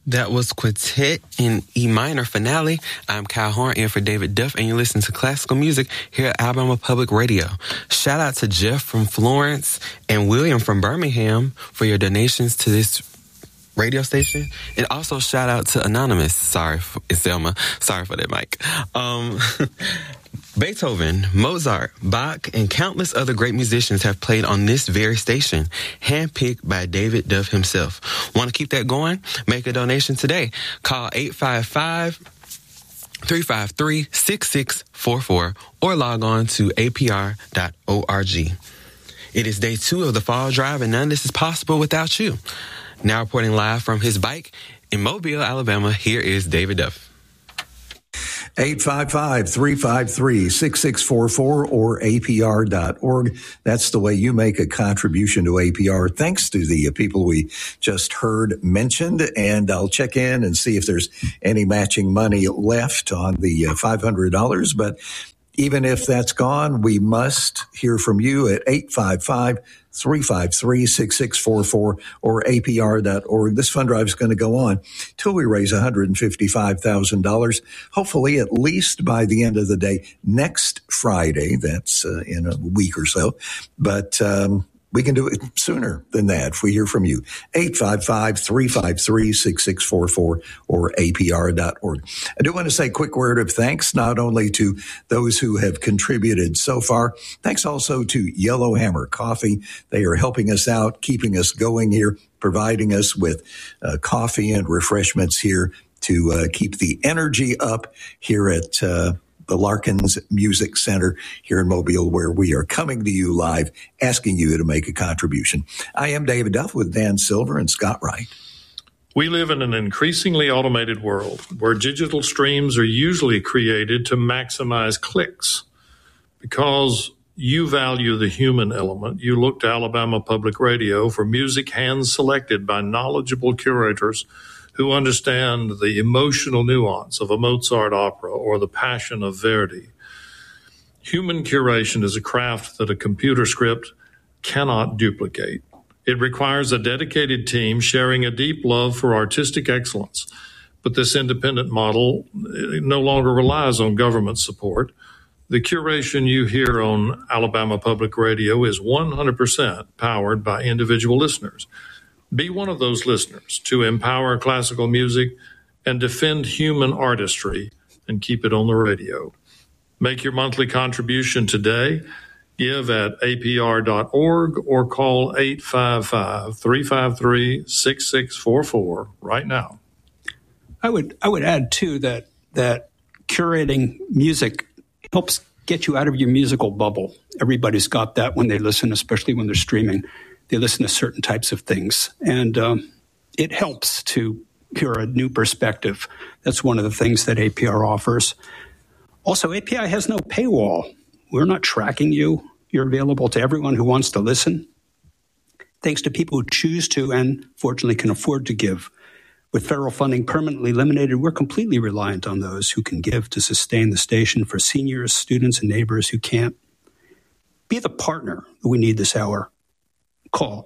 That was Quartet in E minor finale. I'm Kyle Horn in for David Duff, and you listen to classical music here at Alabama Public Radio. Shout out to Jeff from Florence and William from Birmingham for your donations to this radio station. And also shout out to Anonymous. Sorry, it's Selma. Sorry for that, Mike. Beethoven, Mozart, Bach, and countless other great musicians have played on this very station, handpicked by David Duff himself. Want to keep that going? Make a donation today. Call 855-353-6644 or log on to apr.org. It is day 2 of the fall drive, and none of this is possible without you. Now reporting live from his bike in Mobile, Alabama, here is David Duff. 855-353-6644 or apr.org. That's the way you make a contribution to APR. Thanks to the people we just heard mentioned. And I'll check in and see if there's any matching money left on the $500. But even if that's gone, we must hear from you at 855-353-6644 or apr.org. This fund drive is going to go on till we raise $155,000, hopefully at least by the end of the day next Friday. That's in a week or so. But we can do it sooner than that if we hear from you. 855-353-6644 or apr.org. I do want to say a quick word of thanks, not only to those who have contributed so far. Thanks also to Yellowhammer Coffee. They are helping us out, keeping us going here, providing us with coffee and refreshments here to keep the energy up here at the Larkins Music Center here in Mobile, where we are coming to you live, asking you to make a contribution. I am David Duff with Dan Silver and Scott Wright. We live in an increasingly automated world where digital streams are usually created to maximize clicks. Because you value the human element, you look to Alabama Public Radio for music hand-selected by knowledgeable curators who understand the emotional nuance of a Mozart opera or the passion of Verdi. Human curation is a craft that a computer script cannot duplicate. It requires a dedicated team sharing a deep love for artistic excellence. But this independent model no longer relies on government support. The curation you hear on Alabama Public Radio is 100% powered by individual listeners. Be one of those listeners to empower classical music and defend human artistry and keep it on the radio. Make your monthly contribution today. Give at apr.org or call 855-353-6644 right now. I would add, too, that curating music helps get you out of your musical bubble. Everybody's got that when they listen, especially when they're streaming. They listen to certain types of things, and it helps to hear a new perspective. That's one of the things that APR offers. Also, API has no paywall. We're not tracking you. You're available to everyone who wants to listen, thanks to people who choose to and, fortunately, can afford to give. With federal funding permanently eliminated, we're completely reliant on those who can give to sustain the station for seniors, students, and neighbors who can't. Be the partner that we need this hour. Call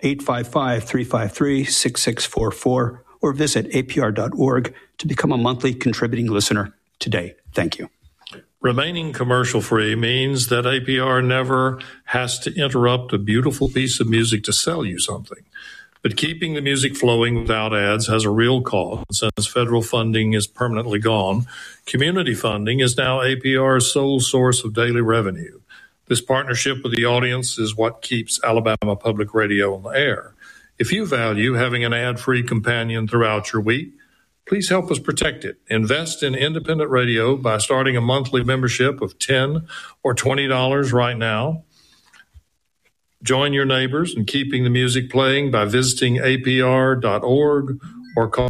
855-353-6644 or visit apr.org to become a monthly contributing listener today. Thank you. Remaining commercial-free means that APR never has to interrupt a beautiful piece of music to sell you something. But keeping the music flowing without ads has a real cost. Since federal funding is permanently gone, community funding is now APR's sole source of daily revenue. This partnership with the audience is what keeps Alabama Public Radio on the air. If you value having an ad-free companion throughout your week, please help us protect it. Invest in independent radio by starting a monthly membership of $10 or $20 right now. Join your neighbors in keeping the music playing by visiting apr.org or call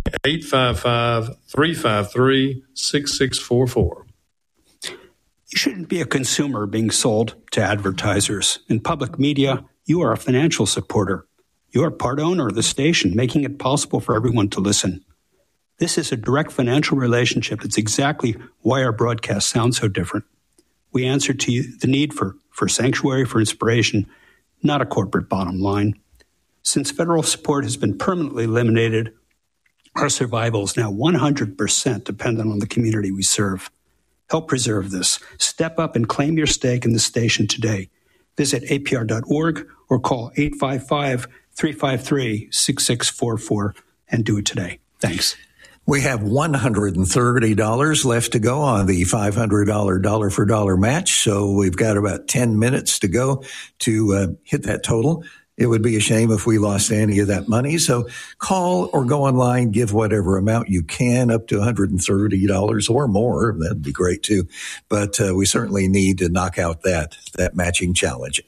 855-353-6644. You shouldn't be a consumer being sold to advertisers. In public media, you are a financial supporter. You are part owner of the station, making it possible for everyone to listen. This is a direct financial relationship. It's exactly why our broadcast sounds so different. We answer to you the need for sanctuary, for inspiration, not a corporate bottom line. Since federal support has been permanently eliminated, Our survival is now 100% dependent on the community we serve. Help preserve this. Step up and claim your stake in the station today. Visit apr.org or call 855-353-6644 and do it today. Thanks. We have $130 left to go on the $500 dollar for dollar match. So we've got about 10 minutes to go to hit that total. It would be a shame if we lost any of that money. So call or go online, give whatever amount you can, up to $130 or more. That'd be great too. But we certainly need to knock out that matching challenge.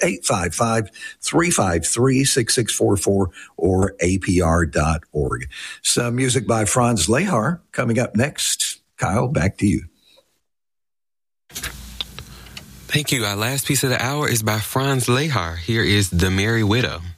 855-353-6644 or apr.org. Some music by Franz Lehar coming up next. Kyle, back to you. Thank you. Our last piece of the hour is by Franz Lehar. Here is The Merry Widow.